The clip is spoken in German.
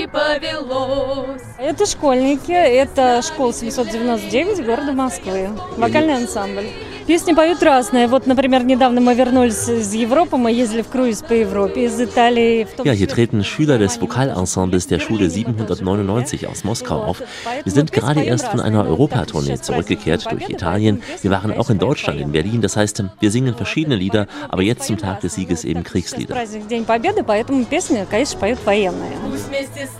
Это школьники, это школа 799 города Москвы, вокальный ансамбль. Песни поют разные. Вот, например, недавно мы вернулись из Европы, мы ездили в круиз по Европе, из Италии. Ja, hier treten Schüler des Vokalensembles der Schule 799 aus Moskau auf. Wir sind gerade erst von einer Europatournee zurückgekehrt durch Italien. Wir waren auch in Deutschland, in Berlin. Das heißt, wir singen verschiedene Lieder, aber jetzt zum Tag des Sieges eben Kriegslieder. Праздник День Победы, поэтому песни, конечно, поют военные.